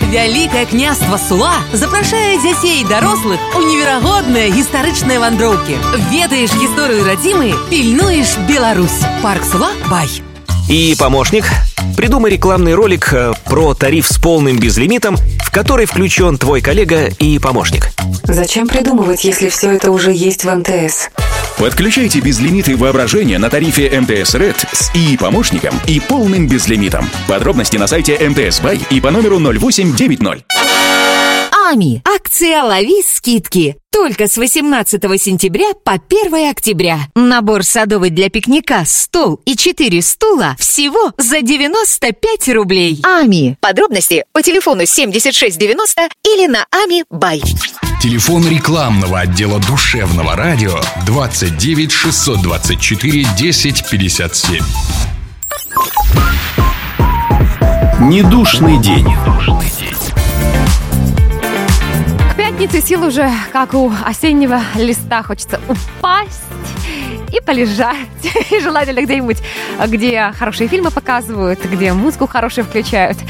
Вялікае княства Сула запрашае дзяцей і дарослых у неверагодныя гістарычныя вандроўкі. Ведаеш гісторыю радзімы, пільнуеш Беларусь. Парк Сула Бай. И помощник. Придумай рекламный ролик про тариф с полным безлимитом, в который включен твой коллега и помощник. Зачем придумывать, если все это уже есть в МТС? Подключайте безлимиты воображения на тарифе МТС Red с ИИ-помощником и полным безлимитом. Подробности на сайте МТС Бай и по номеру 0890. АМИ. Акция «Лови скидки». Только с 18 сентября по 1 октября. Набор садовый для пикника, стол и 4 стула всего за 95 рублей. АМИ. Подробности по телефону 7690 или на АМИ Бай. Телефон рекламного отдела душевного радио 29 624 10 57. Недушный день. Пятницы сил уже, как у осеннего листа, хочется упасть и полежать. И желательно где-нибудь, где хорошие фильмы показывают, где музыку хорошую включают,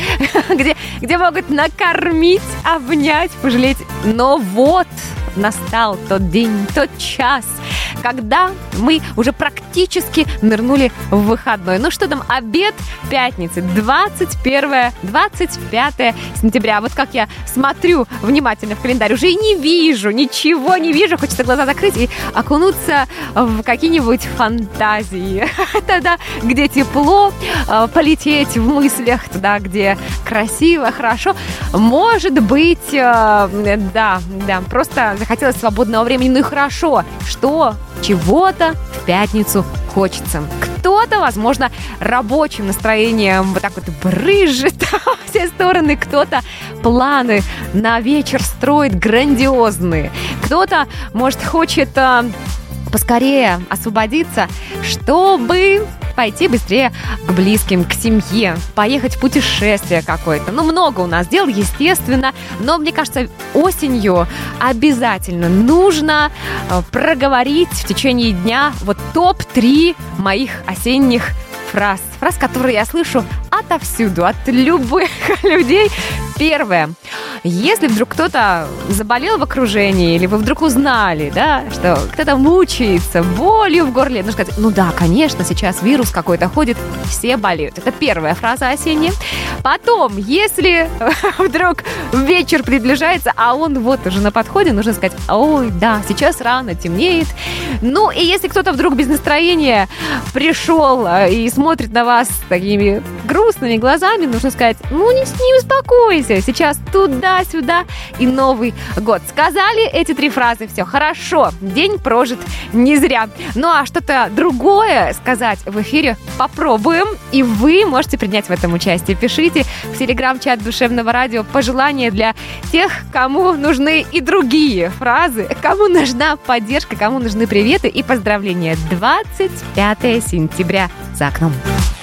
где могут накормить, обнять, пожалеть. Но вот настал тот день, тот час, когда мы уже практически нырнули в выходной. Ну что там, обед пятницы, 25 сентября. Вот как я смотрю внимательно в календарь, уже и не вижу, ничего не вижу. Хочется глаза закрыть и окунуться в какие-нибудь фантазии. Тогда, где тепло, полететь в мыслях, туда, где красиво, хорошо. Может быть, да, просто захотелось свободного времени. Ну и хорошо, что чего-то в пятницу хочется. Кто-то, возможно, рабочим настроением вот так вот брызжет во все стороны. Кто-то планы на вечер строит грандиозные. Кто-то, может, хочет поскорее освободиться, чтобы пойти быстрее к близким, к семье, поехать в путешествие какое-то. Ну, много у нас дел, естественно, но, мне кажется, осенью обязательно нужно проговорить в течение дня вот топ-3 моих осенних фраз. Фраз, которые я слышу отовсюду, от любых людей. Первое. Если вдруг кто-то заболел в окружении, или вы вдруг узнали, да, что кто-то мучается болью в горле, нужно сказать, ну да, конечно, сейчас вирус какой-то ходит, все болеют. Это первая фраза осенняя. Потом, если вдруг вечер приближается, а он вот уже на подходе, нужно сказать, ой, да, сейчас рано, темнеет. Ну, и если кто-то вдруг без настроения пришел и смотрит на вас такими грустными глазами, нужно сказать, ну, не беспокойся, сейчас туда-сюда и Новый год. Сказали эти 3 фразы, все, хорошо, день прожит не зря. Ну, а что-то другое сказать в эфире попробуем, и вы можете принять в этом участие. Пишите в телеграм-чат Душевного радио пожелания для тех, кому нужны и другие фразы, кому нужна поддержка, кому нужны приветы и поздравления. 25 сентября за окном.